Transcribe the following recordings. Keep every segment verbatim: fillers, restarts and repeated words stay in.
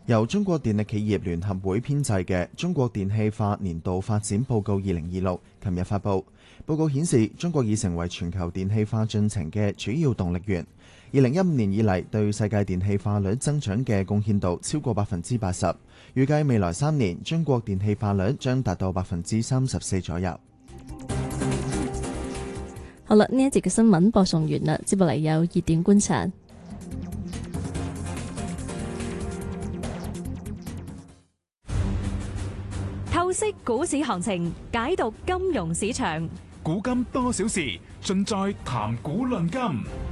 由中國電力企業聯合會編製嘅《中國電氣化年度發展報告二零二六》琴日發布。報告顯示，中國已成為全球電氣化進程嘅主要動力源。二零一五年以嚟，對世界電氣化率增長嘅貢獻度超過百分之八十。預計未來三年，中國電氣化率將達到百分之三十四左右。 好啦，呢一節嘅新聞播送完啦，接落嚟有熱點觀察。 透析股市行情，解讀金融市場。 古今多少事，盡在談股論金。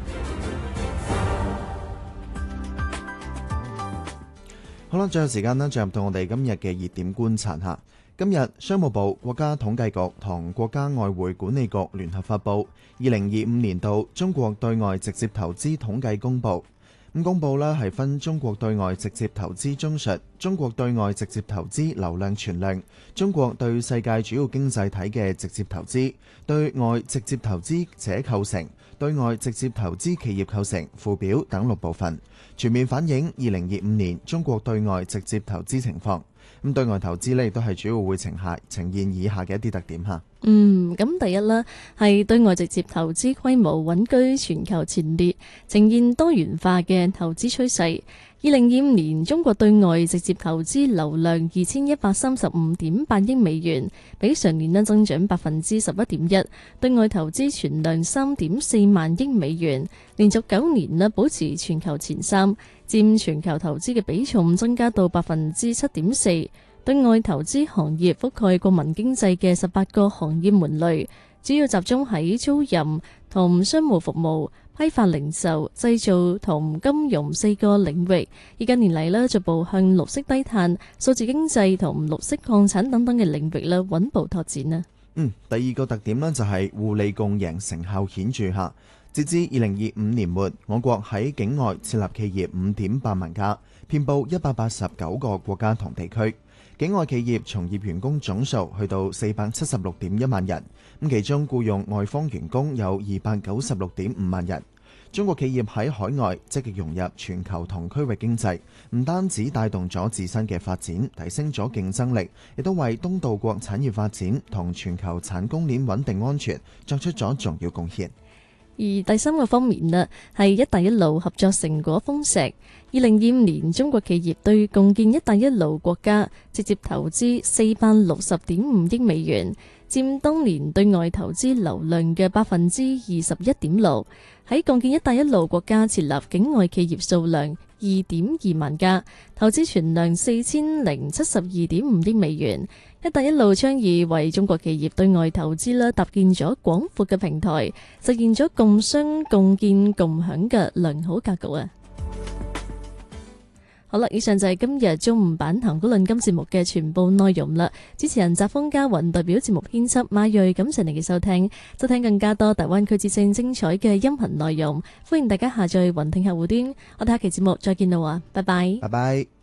好啦，最後時間呢，進入到我哋今日嘅熱點觀察下。今日商務部、國家統計局同國家外匯管理局聯合發布二零二五年度中國對外直接投資統計公佈。咁公佈呢係分中國對外直接投資綜述、中國對外直接投資流量存量、中國對世界主要經濟體嘅直接投資、對外直接投資者構成、對外直接投資企業構成附表等六部分，全面反映二零二五年中國對外直接投資情況。咁對外投資呢，亦都係主要會呈下呈現以下嘅一啲特點嚇。 嗯，咁第一呢係對外直接投資規模穩居全球前列，呈現多元化嘅投資趨勢。二零二五年中國對外直接投資流量二千一百三十五點八億美元，比上年呢增長百分之十一點一。對外投資存量三點四萬億美元，連續九年呢保持全球前三，佔全球投資嘅比重增加到百分之七點四。對外投資行業覆蓋國民經濟嘅十八個行業門類，主要集中喺租賃同商務服務、批發零售、製造同金融四個領域。而近年嚟呢，逐步向綠色低碳、數字經濟同綠色礦產等等嘅領域呢穩步拓展啊。 嗯，第二個特點呢，就係互利共贏成效顯著下。截至二零二五年末，我國喺境外設立企業五點八萬家，遍佈一百八十九個國家同地區。境外企業從業員工總數去到四百七十六點一萬人，咁其中僱用外方員工有二百九十六點五萬人。中國企業喺海外積極融入全球同區域經濟，唔單止帶動咗自身嘅發展，提升咗競爭力，亦都為東道國產業發展同全球產供鏈穩定安全作出咗重要貢獻。 而第三個方面呢，係一帶一路合作成果豐碩。二零二五年，中國企業對共建一帶一路國家直接投資四百六十點五億美元，佔當年對外投資流量嘅百分之二十一點六。喺共建一帶一路國家設立境外企業數量二點二萬家，投資存量四千零七十二點五億美元。一帶一路倡議為中國企業對外投資啦，搭建咗廣闊嘅平台，實現咗共商共建共享嘅良好格局啊！好啦，以上就係今日中午版談股論金節目嘅全部內容啦。主持人澤峰嘉雲代表節目編輯馬瑞，感謝你嘅收聽。收聽更加多大灣區之聲精彩嘅音頻內容，歡迎大家下載雲聽客戶端。我哋下期節目再見啦，拜拜， 拜拜。